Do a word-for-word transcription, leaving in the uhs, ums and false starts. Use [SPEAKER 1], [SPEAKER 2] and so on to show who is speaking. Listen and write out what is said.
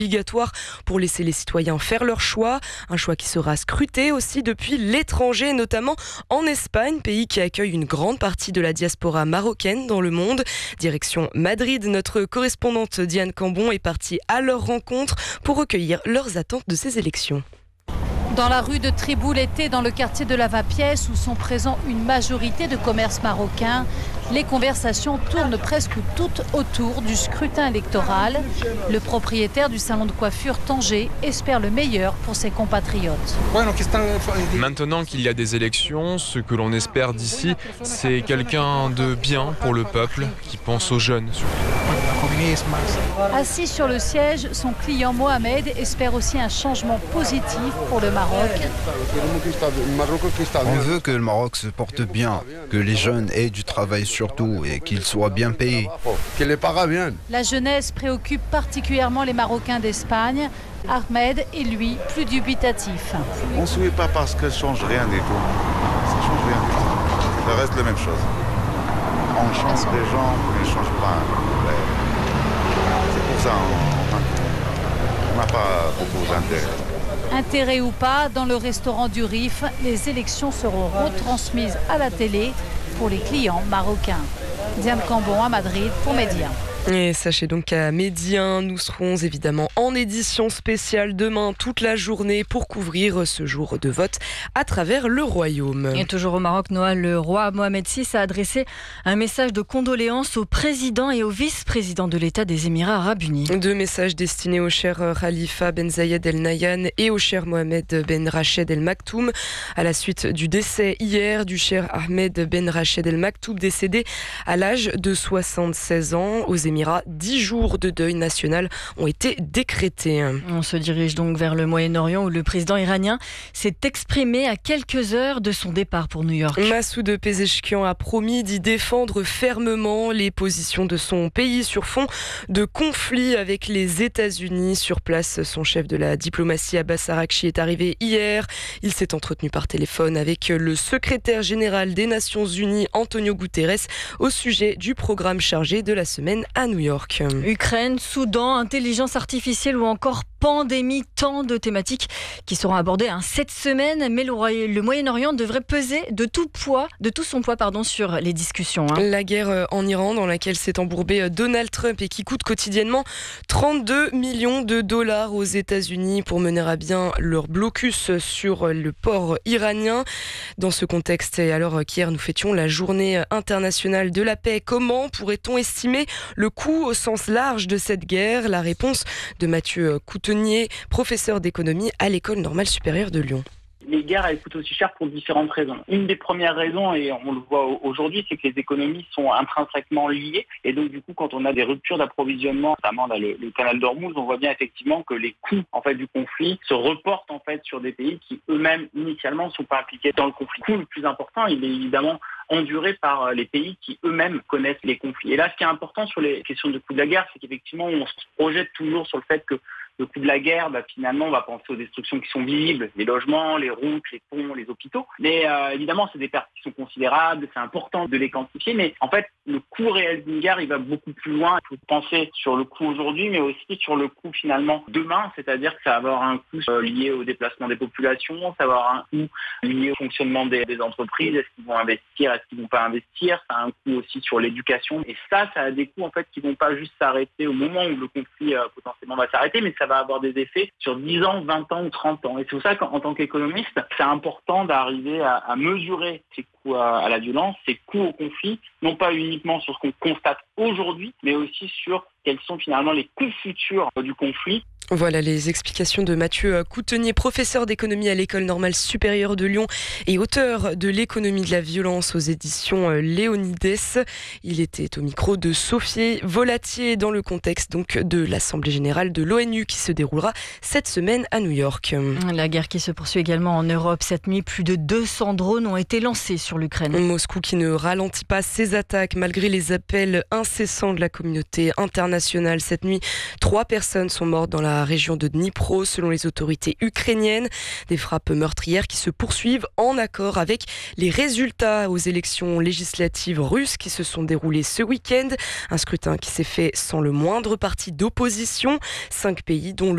[SPEAKER 1] obligatoire pour laisser les citoyens faire leur choix. Un choix qui sera scruté aussi depuis l'étranger, notamment en Espagne, pays qui accueille une grande partie de la diaspora marocaine dans le monde. Direction Madrid, notre correspondante Diane Cambon est partie à leur rencontre pour recueillir leurs attentes de ces élections.
[SPEAKER 2] Dans la rue de Tribouleté, dans le quartier de Lavapiés, où sont présents une majorité de commerces marocains, les conversations tournent presque toutes autour du scrutin électoral. Le propriétaire du salon de coiffure Tanger espère le meilleur pour ses compatriotes.
[SPEAKER 3] Maintenant qu'il y a des élections, ce que l'on espère d'ici, c'est quelqu'un de bien pour le peuple, qui pense aux jeunes surtout.
[SPEAKER 2] Assis sur le siège, son client Mohamed espère aussi un changement positif pour le Maroc.
[SPEAKER 4] On veut que le Maroc se porte bien, que les jeunes aient du travail surtout et qu'ils soient bien payés.
[SPEAKER 2] La jeunesse préoccupe particulièrement les Marocains d'Espagne. Ahmed est lui plus dubitatif.
[SPEAKER 5] On ne sourit pas parce que ça ne change rien du tout. Ça ne change rien du tout. Ça reste la même chose. On change les gens, on ne change pas. C'est pour ça qu'on n'a pas beaucoup d'intérêt.
[SPEAKER 2] Intérêt ou pas, dans le restaurant du Rif, les élections seront retransmises à la télé pour les clients marocains. Diane Cambon à Madrid pour Média.
[SPEAKER 1] Et sachez donc qu'à Médien, nous serons évidemment en édition spéciale demain toute la journée pour couvrir ce jour de vote à travers le royaume.
[SPEAKER 6] Et toujours au Maroc, Noah, le roi Mohamed six a adressé un message de condoléances au président et au vice-président de l'État des Émirats arabes unis.
[SPEAKER 1] Deux messages destinés au cher Khalifa Ben Zayed El Nahyan et au cher Mohamed Ben Rached El Maktoum à la suite du décès hier du cher Ahmed Ben Rached El Maktoum décédé à l'âge de soixante-seize ans aux Émirats. Dix jours de deuil national ont été décrétés.
[SPEAKER 6] On se dirige donc vers le Moyen-Orient où le président iranien s'est exprimé à quelques heures de son départ pour New York.
[SPEAKER 1] Massoud Pezeshkian a promis d'y défendre fermement les positions de son pays sur fond de conflit avec les États-Unis. Sur place, son chef de la diplomatie Abbas Araghchi est arrivé hier. Il s'est entretenu par téléphone avec le secrétaire général des Nations Unies Antonio Guterres au sujet du programme chargé de la semaine à New York.
[SPEAKER 6] Ukraine, Soudan, intelligence artificielle ou encore pandémie, tant de thématiques qui seront abordées hein, cette semaine, mais le, le Moyen-Orient devrait peser de tout poids, de tout son poids pardon, sur les discussions. Hein.
[SPEAKER 1] La guerre en Iran, dans laquelle s'est embourbé Donald Trump et qui coûte quotidiennement trente-deux millions de dollars aux États-Unis pour mener à bien leur blocus sur le port iranien. Dans ce contexte, et alors qu'hier nous fêtions la journée internationale de la paix, comment pourrait-on estimer le coût au sens large de cette guerre? La réponse de Mathieu Coutenier, professeur d'économie à l'École normale supérieure de Lyon.
[SPEAKER 7] Les guerres, elles coûtent aussi cher pour différentes raisons. Une des premières raisons, et on le voit aujourd'hui, c'est que les économies sont intrinsèquement liées. Et donc, du coup, quand on a des ruptures d'approvisionnement, notamment dans le, le canal d'Ormuz, on voit bien effectivement que les coûts en fait, du conflit se reportent en fait, sur des pays qui eux-mêmes, initialement, ne sont pas impliqués dans le conflit. Le coût le plus important, il est évidemment enduré par les pays qui eux-mêmes connaissent les conflits. Et là, ce qui est important sur les questions de coût de la guerre, c'est qu'effectivement, on se projette toujours sur le fait que le coût de la guerre, bah, finalement, on va penser aux destructions qui sont visibles, les logements, les routes, les ponts, les hôpitaux. Mais euh, évidemment, c'est des pertes qui sont considérables, c'est important de les quantifier. Mais en fait, le coût réel d'une guerre, il va beaucoup plus loin. Il faut penser sur le coût aujourd'hui, mais aussi sur le coût finalement demain. C'est-à-dire que ça va avoir un coût euh, lié au déplacement des populations, ça va avoir un coût lié au fonctionnement des, des entreprises. Est-ce qu'ils vont investir, est-ce qu'ils ne vont pas investir? Ça a un coût aussi sur l'éducation. Et ça, ça a des coûts en fait qui ne vont pas juste s'arrêter au moment où le conflit euh, potentiellement va s'arrêter, mais ça va avoir des effets sur dix ans, vingt ans ou trente ans. Et c'est pour ça qu'en tant qu'économiste, c'est important d'arriver à, à mesurer ces coûts à, à la violence, ces coûts au conflit, non pas uniquement sur ce qu'on constate aujourd'hui, mais aussi sur quels sont finalement les coûts futurs du conflit.
[SPEAKER 1] Voilà les explications de Mathieu Coutenier, professeur d'économie à l'École normale supérieure de Lyon et auteur de l'économie de la violence aux éditions Léonides. Il était au micro de Sophie Volatier dans le contexte donc de l'Assemblée générale de l'ONU qui se déroulera cette semaine à New York.
[SPEAKER 6] La guerre qui se poursuit également en Europe. Cette nuit, plus de deux cents drones ont été lancés sur l'Ukraine.
[SPEAKER 1] Moscou qui ne ralentit pas ses attaques malgré les appels incessants de la communauté internationale. Cette nuit, trois personnes sont mortes dans la région de Dnipro, selon les autorités ukrainiennes. Des frappes meurtrières qui se poursuivent en accord avec les résultats aux élections législatives russes qui se sont déroulées ce week-end. Un scrutin qui s'est fait sans le moindre parti d'opposition. Cinq pays, dont le